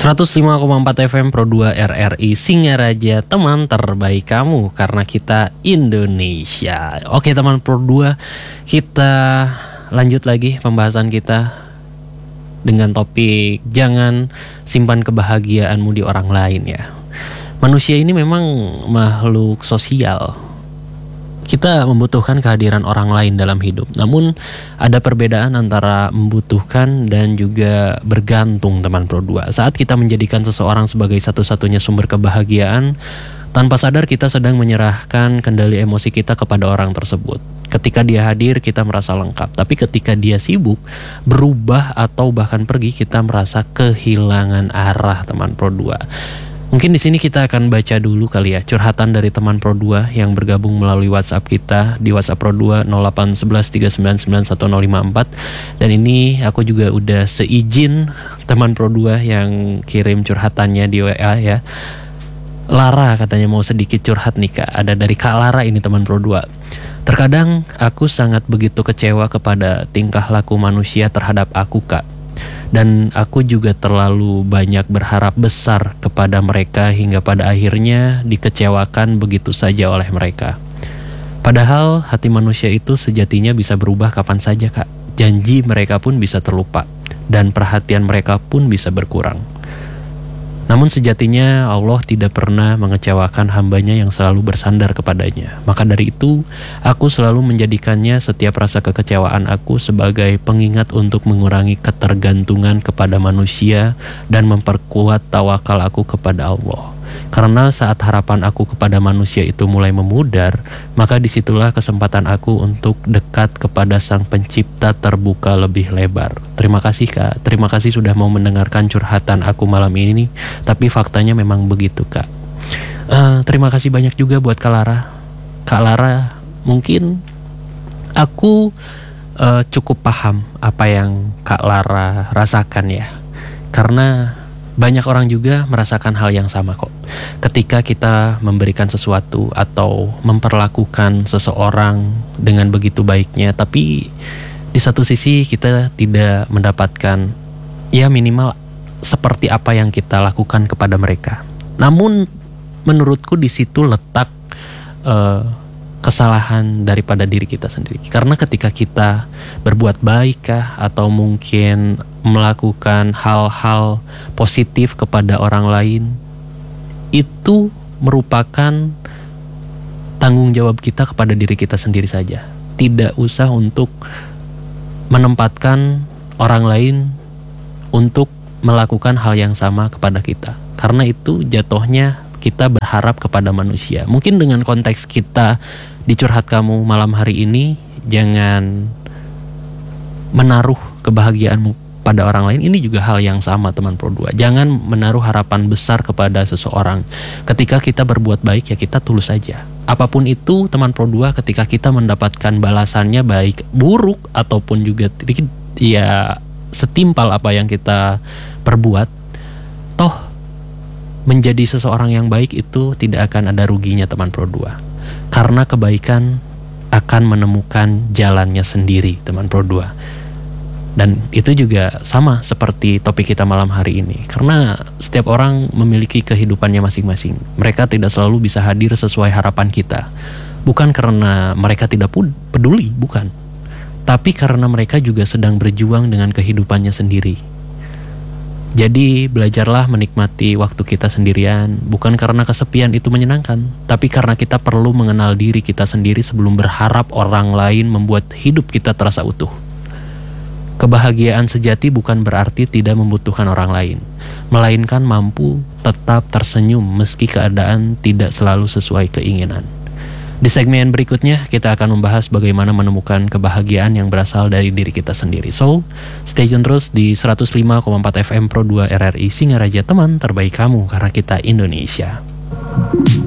105,4 FM Pro 2 RRI Singaraja, teman terbaik kamu karena kita Indonesia. Oke teman Pro 2, kita lanjut lagi pembahasan kita dengan topik jangan simpan kebahagiaanmu di orang lain ya. Manusia ini memang makhluk sosial. Kita membutuhkan kehadiran orang lain dalam hidup. Namun ada perbedaan antara membutuhkan dan juga bergantung teman Pro 2. Saat kita menjadikan seseorang sebagai satu-satunya sumber kebahagiaan, tanpa sadar kita sedang menyerahkan kendali emosi kita kepada orang tersebut. Ketika dia hadir kita merasa lengkap, tapi ketika dia sibuk, berubah atau bahkan pergi, kita merasa kehilangan arah teman Pro 2. Mungkin di sini kita akan baca dulu kali ya curhatan dari teman Pro 2 yang bergabung melalui WhatsApp kita di WhatsApp Pro 2 0811399154. Dan ini aku juga udah seizin teman Pro 2 yang kirim curhatannya di WA ya. Lara katanya mau sedikit curhat nih Kak. Ada dari Kak Lara ini teman Pro 2. Terkadang aku sangat begitu kecewa kepada tingkah laku manusia terhadap aku Kak. Dan aku juga terlalu banyak berharap besar kepada mereka hingga pada akhirnya dikecewakan begitu saja oleh mereka. Padahal hati manusia itu sejatinya bisa berubah kapan saja Kak. Janji mereka pun bisa terlupa dan perhatian mereka pun bisa berkurang. Namun sejatinya Allah tidak pernah mengecewakan hambanya yang selalu bersandar kepadanya. Maka dari itu, aku selalu menjadikannya setiap rasa kekecewaan aku sebagai pengingat untuk mengurangi ketergantungan kepada manusia dan memperkuat tawakal aku kepada Allah. Karena saat harapan aku kepada manusia itu mulai memudar, maka disitulah kesempatan aku untuk dekat kepada Sang Pencipta terbuka lebih lebar. Terima kasih Kak, terima kasih sudah mau mendengarkan curhatan aku malam ini nih. Tapi faktanya memang begitu Kak. Terima kasih banyak juga buat Kak Lara. Kak Lara, mungkin aku cukup paham apa yang Kak Lara rasakan ya. Karena banyak orang juga merasakan hal yang sama kok. Ketika kita memberikan sesuatu atau memperlakukan seseorang dengan begitu baiknya, tapi di satu sisi kita tidak mendapatkan ya minimal seperti apa yang kita lakukan kepada mereka. Namun menurutku di situ letak kesalahan daripada diri kita sendiri. Karena ketika kita berbuat baik kah atau mungkin melakukan hal-hal positif kepada orang lain, itu merupakan tanggung jawab kita kepada diri kita sendiri saja. Tidak usah untuk menempatkan orang lain untuk melakukan hal yang sama kepada kita. Karena itu jatuhnya kita berharap kepada manusia. Mungkin dengan konteks kita di curhat kamu malam hari ini, jangan menaruh kebahagiaanmu pada orang lain. Ini juga hal yang sama teman Pro 2. Jangan menaruh harapan besar kepada seseorang. Ketika kita berbuat baik ya kita tulus saja. Apapun itu teman Pro 2, ketika kita mendapatkan balasannya baik buruk ataupun juga ya setimpal apa yang kita perbuat, toh menjadi seseorang yang baik itu tidak akan ada ruginya teman Pro 2. Karena kebaikan akan menemukan jalannya sendiri teman Pro 2. Dan itu juga sama seperti topik kita malam hari ini. Karena setiap orang memiliki kehidupannya masing-masing. Mereka tidak selalu bisa hadir sesuai harapan kita. Bukan karena mereka tidak peduli, bukan. Tapi karena mereka juga sedang berjuang dengan kehidupannya sendiri. Jadi belajarlah menikmati waktu kita sendirian. Bukan karena kesepian itu menyenangkan, tapi karena kita perlu mengenal diri kita sendiri sebelum berharap orang lain membuat hidup kita terasa utuh. Kebahagiaan sejati bukan berarti tidak membutuhkan orang lain, melainkan mampu tetap tersenyum meski keadaan tidak selalu sesuai keinginan. Di segmen berikutnya kita akan membahas bagaimana menemukan kebahagiaan yang berasal dari diri kita sendiri. So, stay tune terus di 105,4 FM Pro 2 RRI Singaraja, teman terbaik kamu karena kita Indonesia.